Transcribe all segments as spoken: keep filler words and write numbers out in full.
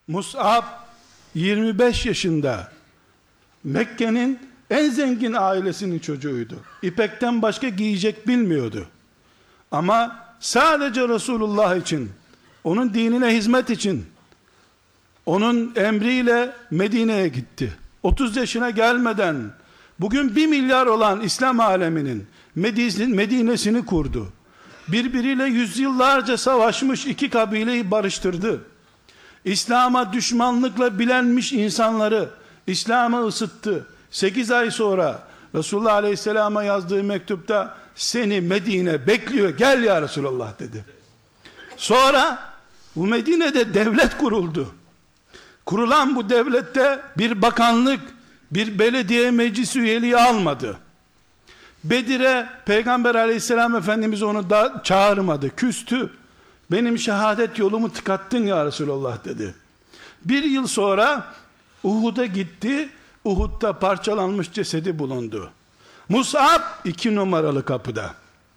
Mus'ab yirmi beş yaşında, Mekke'nin en zengin ailesinin çocuğuydu. İpekten başka giyecek bilmiyordu. Ama sadece Resulullah için, onun dinine hizmet için, onun emriyle Medine'ye gitti. otuz yaşına gelmeden bugün bir milyar olan İslam aleminin Medine'sini kurdu. Birbiriyle yüzyıllarca savaşmış iki kabileyi barıştırdı. İslam'a düşmanlıkla bilenmiş insanları İslam'a ısıttı. sekiz ay sonra Resulullah Aleyhisselam'a yazdığı mektupta seni Medine bekliyor, gel ya Resulullah dedi. Sonra bu Medine'de devlet kuruldu. Kurulan bu devlette bir bakanlık, bir belediye meclisi üyeliği almadı. Bedir'e Peygamber Aleyhisselam Efendimiz onu da çağırmadı, küstü. Benim şehadet yolumu tıkattın ya Resulullah dedi. Bir yıl sonra Uhud'a gitti. Uhud'da parçalanmış cesedi bulundu. Mus'ab iki numaralı kapıda.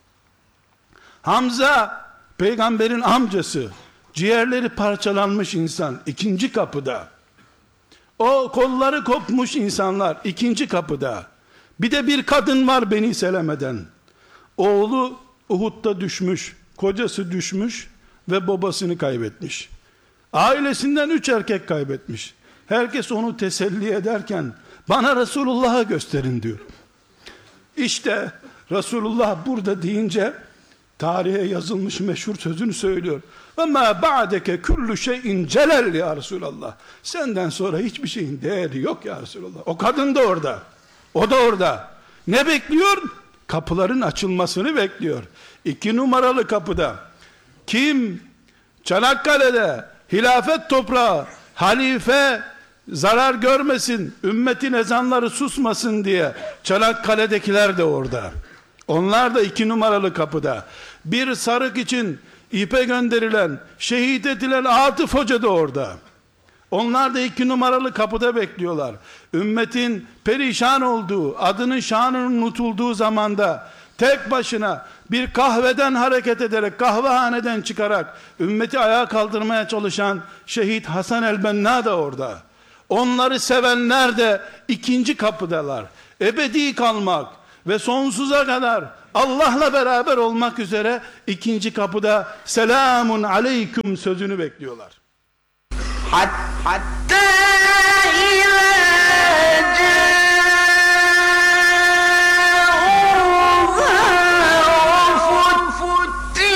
Hamza peygamberin amcası, ciğerleri parçalanmış insan ikinci kapıda. O kolları kopmuş insanlar ikinci kapıda. Bir de bir kadın var Beni Seleme'den. Oğlu Uhud'da düşmüş, kocası düşmüş ve babasını kaybetmiş. Ailesinden üç erkek kaybetmiş. Herkes onu teselli ederken bana Resulullah'ı gösterin diyor. İşte Resulullah burada deyince tarihe yazılmış meşhur sözünü söylüyor. Ama ba'deke kullu şeyin celal ya Resulallah. Senden sonra hiçbir şeyin değeri yok ya Resulallah. O kadın da orada. O da orada. Ne bekliyor? Kapıların açılmasını bekliyor. İki numaralı kapıda. Kim Çanakkale'de hilafet toprağı, halife zarar görmesin, ümmetin ezanları susmasın diye Çanakkale'dekiler de orada. Onlar da iki numaralı kapıda. Bir sarık için ipe gönderilen, şehit edilen Atıf Hoca da orada. Onlar da iki numaralı kapıda bekliyorlar. Ümmetin perişan olduğu, adının şanının unutulduğu zamanda tek başına bir kahveden hareket ederek, kahvehaneden çıkarak ümmeti ayağa kaldırmaya çalışan şehit Hasan el-Benna da orada. Onları sevenler de ikinci kapıdalar. Ebedi kalmak ve sonsuza kadar Allah'la beraber olmak üzere ikinci kapıda selamun aleyküm sözünü bekliyorlar. Hatta